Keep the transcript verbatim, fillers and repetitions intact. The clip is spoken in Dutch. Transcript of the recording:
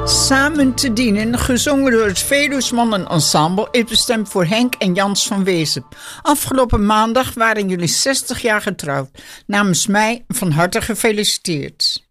Samen te dienen, gezongen door het Veluwsmannen Ensemble, is bestemd voor Henk en Jans van Wezen. Afgelopen maandag waren jullie zestig jaar getrouwd. Namens mij van harte gefeliciteerd.